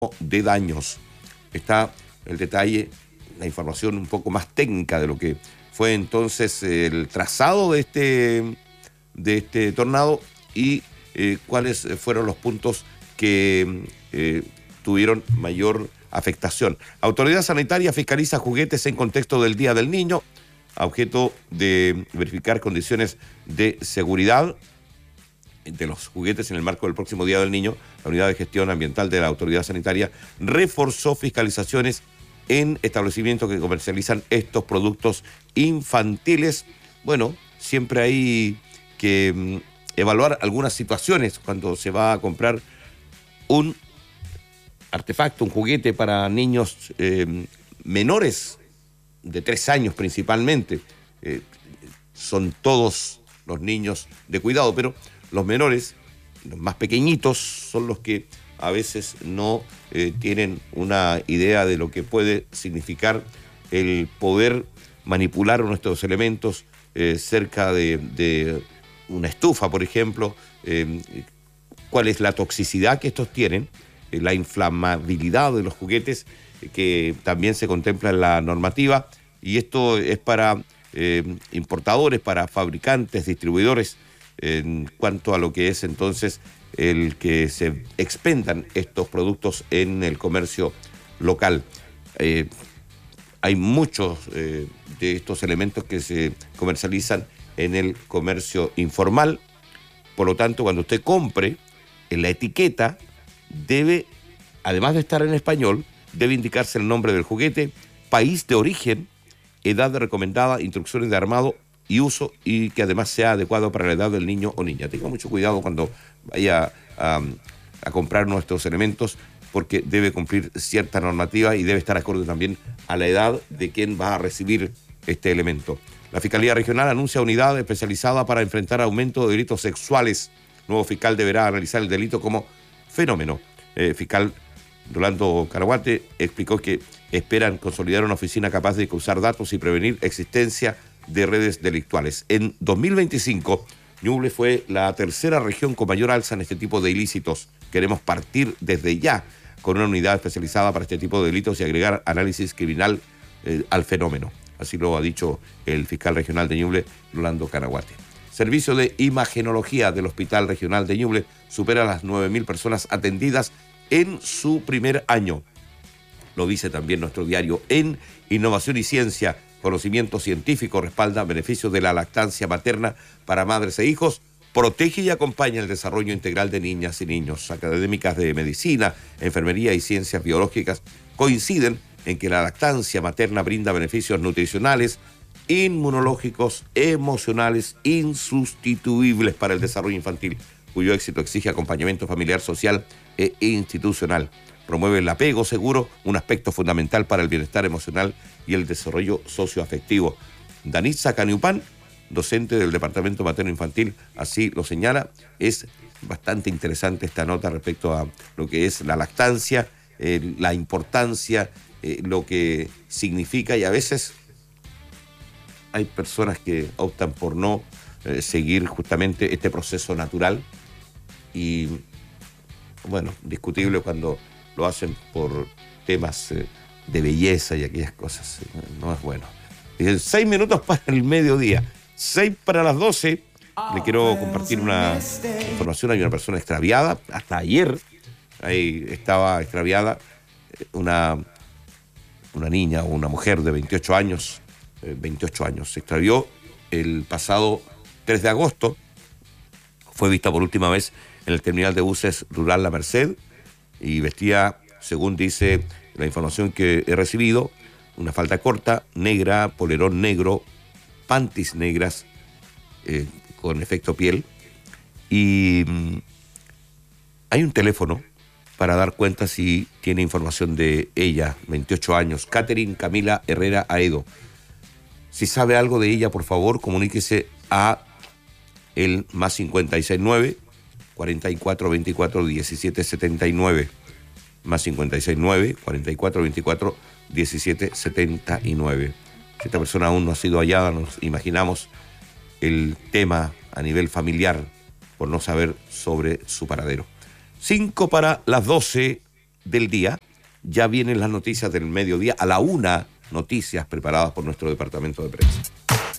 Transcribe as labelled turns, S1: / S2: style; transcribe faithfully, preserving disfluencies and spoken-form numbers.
S1: de daños. Está el detalle, la información un poco más técnica de lo que fue entonces el trazado de este, de este tornado y eh, cuáles fueron los puntos que eh, tuvieron mayor afectación. Autoridad Sanitaria fiscaliza juguetes en contexto del Día del Niño, a objeto de verificar condiciones de seguridad de los juguetes en el marco del próximo Día del Niño. La Unidad de Gestión Ambiental de la Autoridad Sanitaria reforzó fiscalizaciones en establecimientos que comercializan estos productos infantiles. Bueno, siempre hay que mm, evaluar algunas situaciones cuando se va a comprar un artefacto, un juguete para niños eh, menores de tres años principalmente. Eh, son todos los niños de cuidado, pero los menores, los más pequeñitos, son los que a veces no eh, tienen una idea de lo que puede significar el poder manipular nuestros elementos eh, cerca de, de una estufa, por ejemplo, eh, cuál es la toxicidad que estos tienen, eh, la inflamabilidad de los juguetes, eh, que también se contempla en la normativa, y esto es para eh, importadores, para fabricantes, distribuidores, en cuanto a lo que es entonces el que se expendan estos productos en el comercio local. Eh, hay muchos eh, de estos elementos que se comercializan en el comercio informal, por lo tanto, cuando usted compre, en la etiqueta debe, además de estar en español, debe indicarse el nombre del juguete, país de origen, edad recomendada, instrucciones de armado y uso, y que además sea adecuado para la edad del niño o niña. Tenga mucho cuidado cuando vaya a, a comprar nuestros elementos, porque debe cumplir cierta normativa y debe estar acorde también a la edad de quien va a recibir este elemento. La Fiscalía Regional anuncia unidad especializada para enfrentar aumento de delitos sexuales. Nuevo fiscal deberá analizar el delito como fenómeno. Eh, fiscal Rolando Caraguate explicó que esperan consolidar una oficina capaz de cruzar datos y prevenir existencia de redes delictuales. En dos mil veinticinco, Ñuble fue la tercera región con mayor alza en este tipo de ilícitos. Queremos partir desde ya con una unidad especializada para este tipo de delitos y agregar análisis criminal eh, al fenómeno. Así lo ha dicho el fiscal regional de Ñuble, Rolando Caraguate. Servicio de imagenología del Hospital Regional de Ñuble supera las nueve mil personas atendidas en su primer año. Lo dice también nuestro diario. En Innovación y Ciencia, conocimiento científico respalda beneficios de la lactancia materna para madres e hijos, protege y acompaña el desarrollo integral de niñas y niños. Académicas de medicina, enfermería y ciencias biológicas coinciden en que la lactancia materna brinda beneficios nutricionales, inmunológicos, emocionales, insustituibles para el desarrollo infantil, cuyo éxito exige acompañamiento familiar, social e institucional. Promueve el apego seguro, un aspecto fundamental para el bienestar emocional y el desarrollo socioafectivo. Danitza Caniupán, docente del Departamento Materno Infantil, así lo señala. Es bastante interesante esta nota respecto a lo que es la lactancia, eh, la importancia, eh, lo que significa, y a veces hay personas que optan por no eh, seguir justamente este proceso natural y, bueno, discutible cuando lo hacen por temas eh, de belleza y aquellas cosas. Eh, no es bueno. Dicen seis minutos para el mediodía, seis para las doce. Le quiero compartir una información. Hay una persona extraviada. Hasta ayer ahí estaba extraviada una, una niña o una mujer de veintiocho años. Eh, veintiocho años. Se extravió el pasado tres de agosto. Fue vista por última vez en el terminal de buses rural La Merced y vestía, según dice la información que he recibido, una falda corta, negra, polerón negro, panties negras eh, con efecto piel. Y mmm, hay un teléfono para dar cuenta si tiene información de ella, veintiocho años, Catherine Camila Herrera Aedo. Si sabe algo de ella, por favor, comuníquese a el más cincuenta y seis nueve, cuarenta y cuatro veinticuatro, diecisiete setenta y nueve. Más cincuenta y seis nueve, cuarenta y cuatro veinticuatro, diecisiete setenta y nueve. Si esta persona aún no ha sido hallada, nos imaginamos el tema a nivel familiar por no saber sobre su paradero. Cinco para las doce. del día. Ya vienen las noticias del mediodía, a la una, noticias preparadas por nuestro departamento de prensa.